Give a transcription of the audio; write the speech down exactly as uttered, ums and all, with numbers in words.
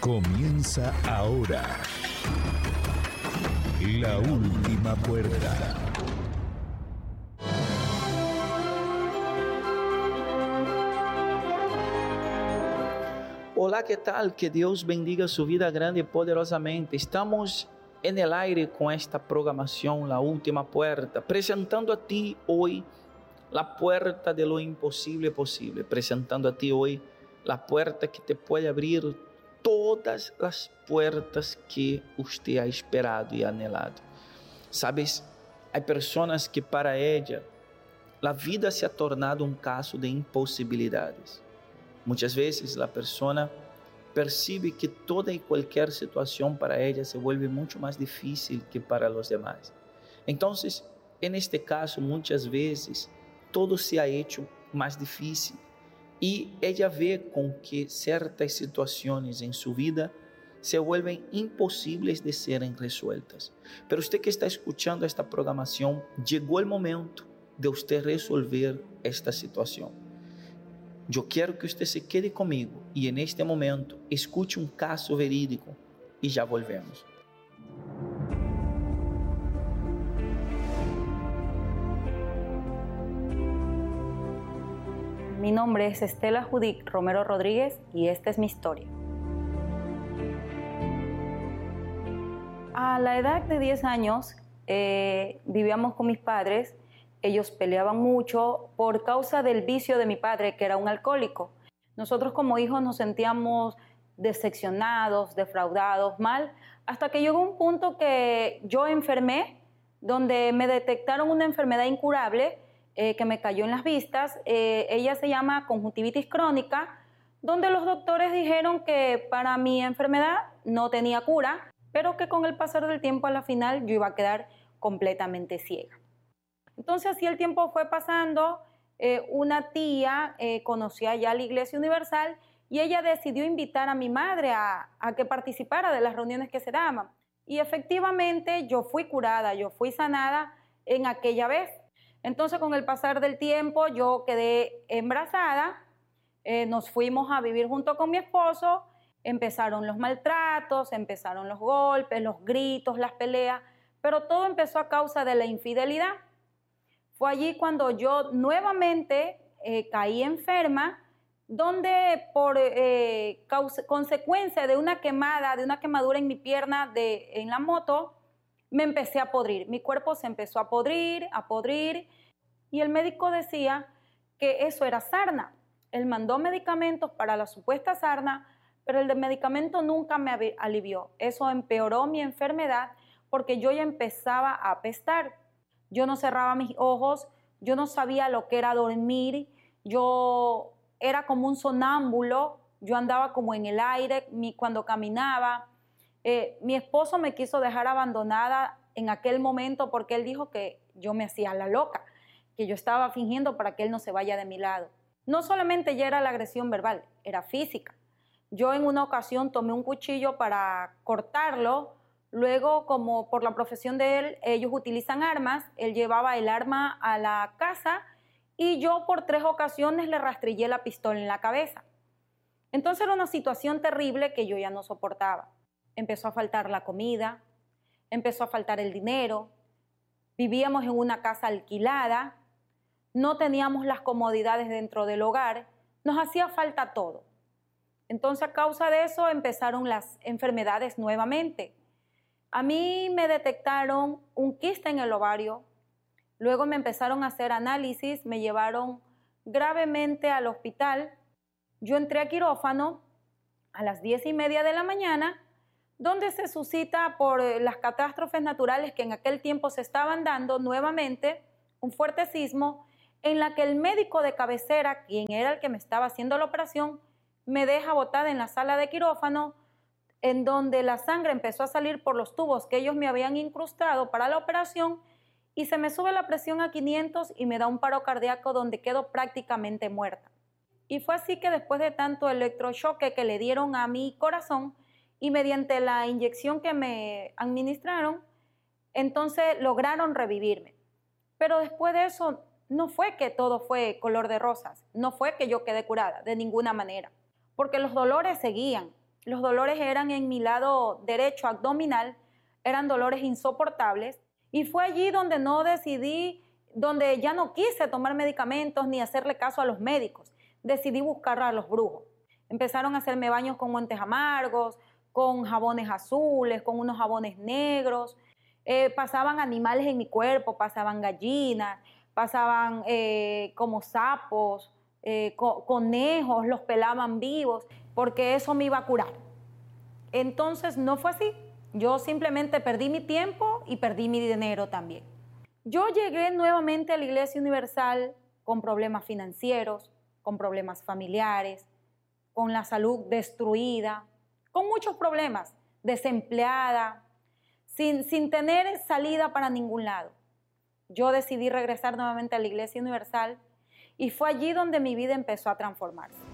Comienza ahora La Última Puerta. Hola, ¿qué tal? Que Dios bendiga su vida grande y poderosamente. Estamos en el aire con esta programación La Última Puerta, presentando a ti hoy la puerta de lo imposible posible, presentando a ti hoy la puerta que te puede abrir todas las puertas que usted ha esperado y anhelado. Sabes, hay personas que para ella la vida se ha tornado un caso de imposibilidades. Muchas veces la persona percibe que toda y cualquier situación para ella se vuelve mucho más difícil que para los demás. Entonces, en este caso, muchas veces todo se ha hecho más difícil y ella ve con que ciertas situaciones en su vida se vuelven imposibles de ser resueltas. Pero usted que está escuchando esta programación, llegó el momento de usted resolver esta situación. Yo quiero que usted se quede conmigo y en este momento escuche un caso verídico y ya volvemos. Mi nombre es Estela Judith Romero Rodríguez y esta es mi historia. A la edad de diez años eh, vivíamos con mis padres. Ellos peleaban mucho por causa del vicio de mi padre, que era un alcohólico. Nosotros como hijos nos sentíamos decepcionados, defraudados, mal, hasta que llegó un punto que yo enfermé, donde me detectaron una enfermedad incurable eh, que me cayó en las vistas. Eh, ella se llama conjuntivitis crónica, donde los doctores dijeron que para mi enfermedad no tenía cura, pero que con el pasar del tiempo a la final yo iba a quedar completamente ciega. Entonces, así el tiempo fue pasando, eh, una tía eh, conocía ya la Iglesia Universal y ella decidió invitar a mi madre a, a que participara de las reuniones que se daban. Y efectivamente yo fui curada, yo fui sanada en aquella vez. Entonces, con el pasar del tiempo yo quedé embarazada, eh, nos fuimos a vivir junto con mi esposo, empezaron los maltratos, empezaron los golpes, los gritos, las peleas, pero todo empezó a causa de la infidelidad. Fue allí cuando yo nuevamente eh, caí enferma, donde por eh, causa, consecuencia de una quemada, de una quemadura en mi pierna de, en la moto, me empecé a podrir. Mi cuerpo se empezó a podrir, a podrir, y el médico decía que eso era sarna. Él mandó medicamentos para la supuesta sarna, pero el de medicamento nunca me alivió. Eso empeoró mi enfermedad porque yo ya empezaba a apestar. Yo no cerraba mis ojos, yo no sabía lo que era dormir, yo era como un sonámbulo, yo andaba como en el aire mi, cuando caminaba. Eh, mi esposo me quiso dejar abandonada en aquel momento porque él dijo que yo me hacía la loca, que yo estaba fingiendo para que él no se vaya de mi lado. No solamente ya era la agresión verbal, era física. Yo en una ocasión tomé un cuchillo para cortarlo. Luego, como por la profesión de él, ellos utilizan armas, él llevaba el arma a la casa y yo por tres ocasiones le rastrillé la pistola en la cabeza. Entonces era una situación terrible que yo ya no soportaba. Empezó a faltar la comida, empezó a faltar el dinero, vivíamos en una casa alquilada, no teníamos las comodidades dentro del hogar, nos hacía falta todo. Entonces a causa de eso empezaron las enfermedades nuevamente. A mí me detectaron un quiste en el ovario, luego me empezaron a hacer análisis, me llevaron gravemente al hospital. Yo entré a quirófano a las diez y media de la mañana, donde se suscita por las catástrofes naturales que en aquel tiempo se estaban dando nuevamente, un fuerte sismo, en la que el médico de cabecera, quien era el que me estaba haciendo la operación, me deja botada en la sala de quirófano, en donde la sangre empezó a salir por los tubos que ellos me habían incrustado para la operación y se me sube la presión a quinientos y me da un paro cardíaco donde quedo prácticamente muerta. Y fue así que después de tanto electrochoque que le dieron a mi corazón y mediante la inyección que me administraron, entonces lograron revivirme. Pero después de eso no fue que todo fue color de rosas, no fue que yo quedé curada de ninguna manera, porque los dolores seguían. Los dolores eran en mi lado derecho abdominal, eran dolores insoportables y fue allí donde no decidí, donde ya no quise tomar medicamentos ni hacerle caso a los médicos. Decidí buscar a los brujos. Empezaron a hacerme baños con guantes amargos, con jabones azules, con unos jabones negros. Eh, pasaban animales en mi cuerpo, pasaban gallinas, pasaban eh, como sapos, eh, co conejos, los pelaban vivos, porque eso me iba a curar. Entonces no fue así. Yo simplemente perdí mi tiempo y perdí mi dinero también. Yo llegué nuevamente a la Iglesia Universal con problemas financieros, con problemas familiares, con la salud destruida, con muchos problemas, desempleada, sin, sin tener salida para ningún lado. Yo decidí regresar nuevamente a la Iglesia Universal y fue allí donde mi vida empezó a transformarse.